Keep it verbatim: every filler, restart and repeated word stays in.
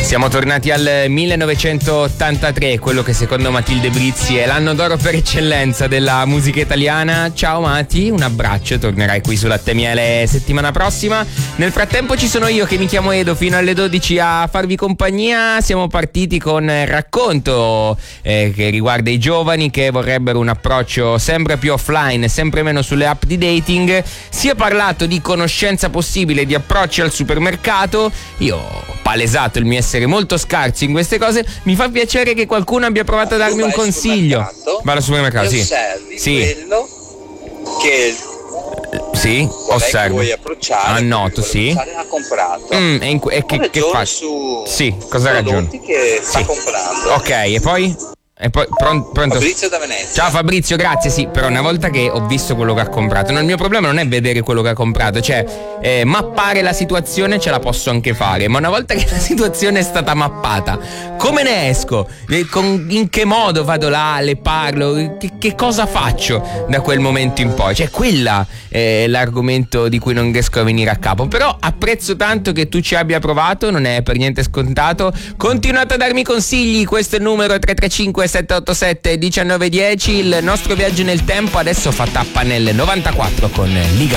Siamo tornati al millenovecentottantatré, quello che secondo Matilde Brizzi è l'anno d'oro per eccellenza della musica italiana. Ciao Mati, un abbraccio, tornerai qui su Latte e Miele settimana prossima. Nel frattempo ci sono io che mi chiamo Edo fino alle dodici a farvi compagnia. Siamo partiti con il racconto eh, che riguarda i giovani che vorrebbero un approccio sempre più offline, sempre meno sulle app di dating. Si è parlato di conoscenza possibile, di approcci al supermercato. Io ho palesato il mio essere molto scarso in queste cose. Mi fa piacere che qualcuno abbia provato a darmi un consiglio. Vado al supermercato, sì. Osservi sì. quello che sì, osservo. vuoi approcciare, annoto, sì. Ha comprato. Mm, e, in, e che, che fa? Su sì, cosa ragioni? Che sta sì. comprando. Ok, e poi? E poi pronto, pronto? Fabrizio da Venezia. Ciao Fabrizio, grazie. Sì, però una volta che ho visto quello che ha comprato, no, il mio problema non è vedere quello che ha comprato, cioè eh, mappare la situazione ce la posso anche fare, ma una volta che la situazione è stata mappata, come ne esco? Eh, con, in che modo vado là, le parlo? Che, che cosa faccio da quel momento in poi? Cioè quella è l'argomento di cui non riesco a venire a capo. Però apprezzo tanto che tu ci abbia provato, non è per niente scontato. Continuate a darmi consigli, questo è il numero tre tre cinque sette otto sette uno nove uno zero. Il nostro viaggio nel tempo adesso fa tappa nel novantaquattro con Liga.